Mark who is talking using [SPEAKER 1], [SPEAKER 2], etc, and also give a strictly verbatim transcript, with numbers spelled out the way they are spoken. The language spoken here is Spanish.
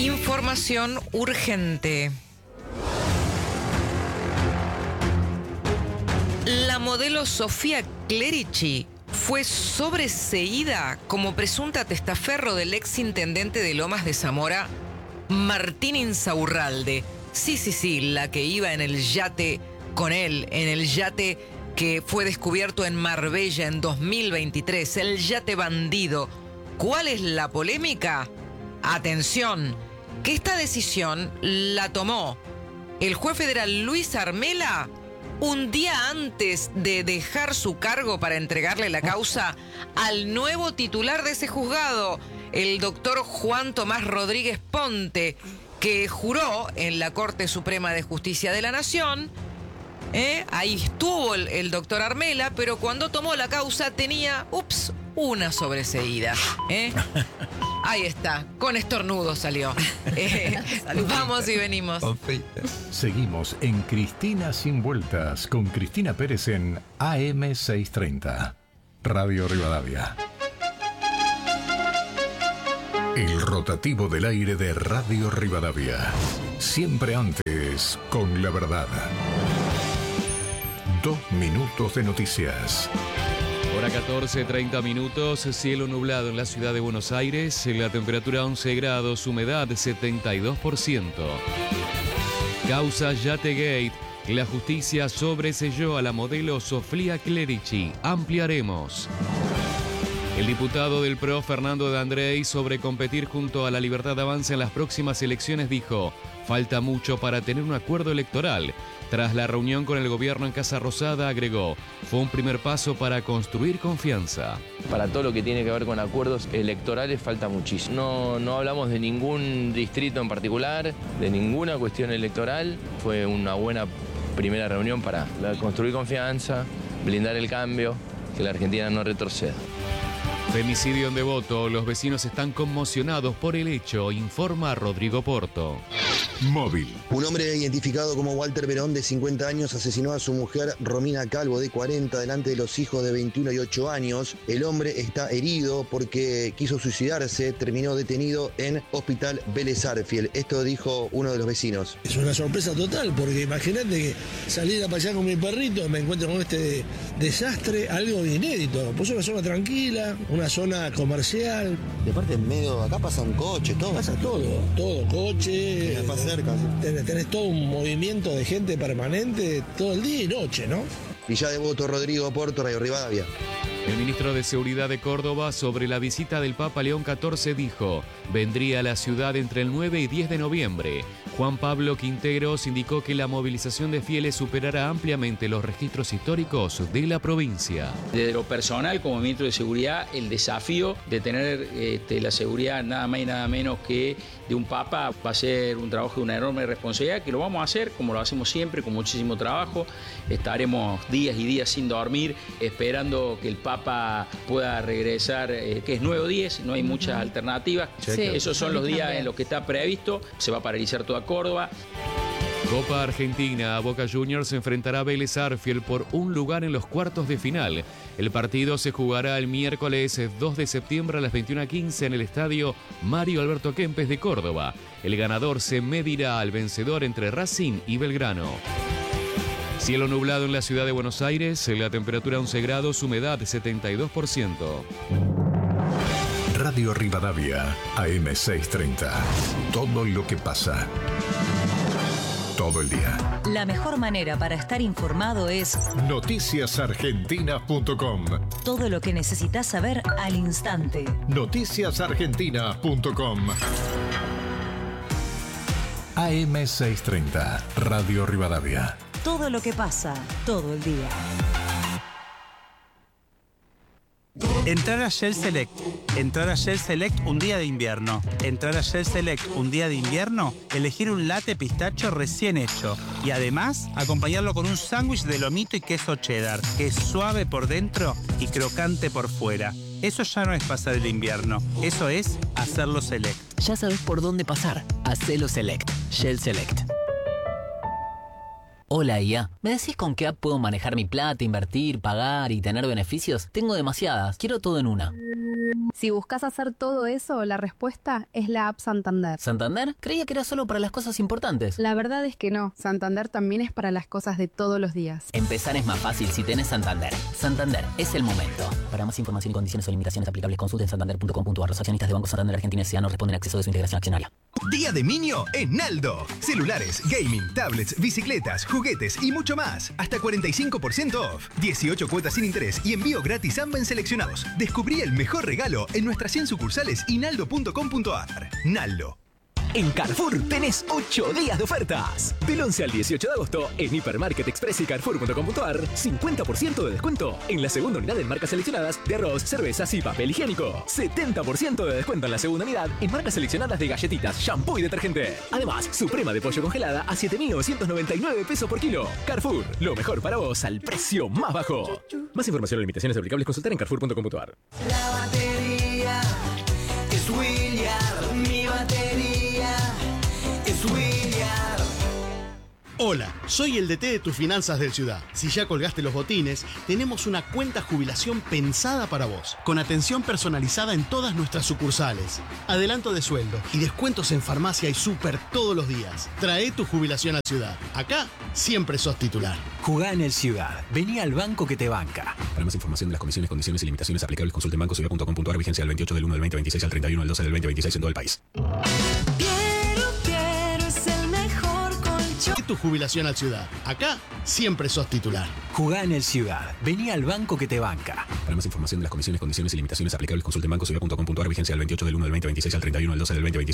[SPEAKER 1] Información urgente. La modelo Sofía Clerici fue sobreseída como presunta testaferro del ex intendente de Lomas de Zamora, Martín Insaurralde. Sí, sí, sí, la que iba en el yate con él, en el yate que fue descubierto en Marbella en dos mil veintitrés, el yate bandido. ¿Cuál es la polémica? Atención, que esta decisión la tomó el juez federal Luis Armela un día antes de dejar su cargo para entregarle la causa al nuevo titular de ese juzgado, el doctor Juan Tomás Rodríguez Ponte, que juró en la Corte Suprema de Justicia de la Nación. ¿eh? Ahí estuvo el, el doctor Armela, pero cuando tomó la causa tenía, ups, una sobreseída. ¿eh? Ahí está, con estornudo salió. Eh, vamos y venimos.
[SPEAKER 2] Seguimos en Cristina Sin Vueltas con Cristina Pérez en A M seiscientos treinta, Radio Rivadavia. El rotativo del aire de Radio Rivadavia. Siempre antes con la verdad. Dos minutos de noticias.
[SPEAKER 3] Hora catorce, treinta minutos, cielo nublado en la ciudad de Buenos Aires, la temperatura once grados, humedad setenta y dos por ciento. Causa Yategate, la justicia sobreseyó a la modelo Sofía Clerici. Ampliaremos. El diputado del P R O, Fernando de Andrés, sobre competir junto a La Libertad Avanza en las próximas elecciones dijo: falta mucho para tener un acuerdo electoral. Tras la reunión con el gobierno en Casa Rosada, agregó, fue un primer paso para construir confianza.
[SPEAKER 4] Para todo lo que tiene que ver con acuerdos electorales falta muchísimo. No, no hablamos de ningún distrito en particular, de ninguna cuestión electoral. Fue una buena primera reunión para construir confianza, blindar el cambio, que la Argentina no retroceda.
[SPEAKER 3] Femicidio en Devoto, los vecinos están conmocionados por el hecho, informa Rodrigo Porto.
[SPEAKER 2] Móvil.
[SPEAKER 5] Un hombre identificado como Walter Verón, de cincuenta años, asesinó a su mujer Romina Calvo, de cuarenta, delante de los hijos de veintiuno y ocho años. El hombre está herido porque quiso suicidarse, terminó detenido en Hospital Vélez Arfiel. Esto dijo uno de los vecinos.
[SPEAKER 6] Es una sorpresa total, porque imagínate que salir a pasear con mi perrito, me encuentro con este desastre, algo inédito. Pues una zona tranquila, una zona comercial.
[SPEAKER 5] De parte en medio, acá pasan coches, todo.
[SPEAKER 6] Pasa todo, todo, coche.
[SPEAKER 5] Está cerca, sí.
[SPEAKER 6] Tenés, tenés todo un movimiento de gente permanente todo el día y noche, ¿no?
[SPEAKER 5] Y ya Devoto, Rodrigo Porto, Radio Rivadavia.
[SPEAKER 3] El ministro de Seguridad de Córdoba, sobre la visita del Papa León catorce, dijo, vendría a la ciudad entre el nueve y diez de noviembre. Juan Pablo Quinteros indicó que la movilización de fieles superará ampliamente los registros históricos de la provincia.
[SPEAKER 7] Desde lo personal, como ministro de Seguridad, el desafío de tener este, la seguridad nada más y nada menos que de un Papa va a ser un trabajo de una enorme responsabilidad, que lo vamos a hacer como lo hacemos siempre, con muchísimo trabajo. Estaremos días y días sin dormir, esperando que el Papa pueda regresar, eh, que es nueve o diez, no hay muchas alternativas.
[SPEAKER 1] Sí,
[SPEAKER 7] esos son los días en los que está previsto, se va a paralizar toda Córdoba.
[SPEAKER 3] Copa Argentina, Boca Juniors se enfrentará a Vélez Arfiel por un lugar en los cuartos de final. El partido se jugará el miércoles dos de septiembre a las veintiuna quince en el estadio Mario Alberto Kempes de Córdoba. El ganador se medirá al vencedor entre Racing y Belgrano. Cielo nublado en la ciudad de Buenos Aires, la temperatura once grados, humedad setenta y dos por ciento.
[SPEAKER 2] Radio Rivadavia, A M seiscientos treinta. Todo lo que pasa. Todo el día.
[SPEAKER 8] La mejor manera para estar informado es
[SPEAKER 2] noticias argentinas punto com.
[SPEAKER 8] Todo lo que necesitas saber al instante.
[SPEAKER 2] noticias argentinas punto com. A M seiscientos treinta, Radio Rivadavia.
[SPEAKER 8] Todo lo que pasa, todo el día.
[SPEAKER 9] Entrar a Shell Select. Entrar a Shell Select un día de invierno. Entrar a Shell Select un día de invierno, elegir un latte pistacho recién hecho. Y además, acompañarlo con un sándwich de lomito y queso cheddar, que es suave por dentro y crocante por fuera. Eso ya no es pasar el invierno, eso es hacerlo Select.
[SPEAKER 10] Ya sabes por dónde pasar. Hacelo Select. Shell Select. Hola I A, ¿me decís con qué app puedo manejar mi plata, invertir, pagar y tener beneficios? Tengo demasiadas, quiero todo en una.
[SPEAKER 11] Si buscas hacer todo eso, la respuesta es la app Santander.
[SPEAKER 10] ¿Santander? Creía que era solo para las cosas importantes.
[SPEAKER 11] La verdad es que no, Santander también es para las cosas de todos los días.
[SPEAKER 10] Empezar es más fácil si tenés Santander. Santander, es el momento. Para más información y condiciones o limitaciones aplicables, consulten santander punto com punto a r. Los accionistas de Banco Santander Argentina S A no responden a acceso de su integración accionaria.
[SPEAKER 12] Día de Niño en Naldo. Celulares, gaming, tablets, bicicletas, juguetes y mucho más. Hasta cuarenta y cinco por ciento off. dieciocho cuotas sin interés y envío gratis a Amben seleccionados. Descubrí el mejor regalo en nuestras cien sucursales y naldo punto com punto a r. Naldo.
[SPEAKER 13] En Carrefour tenés ocho días de ofertas. Del once al dieciocho de agosto, en Hipermarket Express y Carrefour punto com punto a r, cincuenta por ciento de descuento en la segunda unidad en marcas seleccionadas de arroz, cervezas y papel higiénico. setenta por ciento de descuento en la segunda unidad en marcas seleccionadas de galletitas, shampoo y detergente. Además, suprema de pollo congelada a siete mil novecientos noventa y nueve pesos por kilo. Carrefour, lo mejor para vos al precio más bajo. Más información o limitaciones aplicables consultar en carrefour punto com punto a r.
[SPEAKER 14] La batería es Williard, mi batería.
[SPEAKER 15] Hola, soy el D T de tus finanzas del Ciudad. Si ya colgaste los botines, tenemos una cuenta jubilación pensada para vos, con atención personalizada en todas nuestras sucursales, adelanto de sueldo y descuentos en farmacia y súper todos los días. Trae tu jubilación a Ciudad. Acá siempre sos titular.
[SPEAKER 16] Jugá en el Ciudad. Vení al banco que te banca.
[SPEAKER 17] Para más información de las comisiones, condiciones y limitaciones aplicables, consulte en banco ciudad punto com punto a r. Vigencia del veintiocho del uno del veinte veintiséis al treinta y uno del doce del veinte veintiséis en todo el país.
[SPEAKER 15] Tu jubilación al Ciudad. Acá siempre sos titular.
[SPEAKER 16] Jugá en el Ciudad. Vení al banco que te banca.
[SPEAKER 17] Para más información de las comisiones, condiciones y limitaciones aplicables, consulte en banco ciudad punto com punto a r. Vigencia del veintiocho del uno del veinte veintiséis al treinta y uno del doce del veinte veintiséis.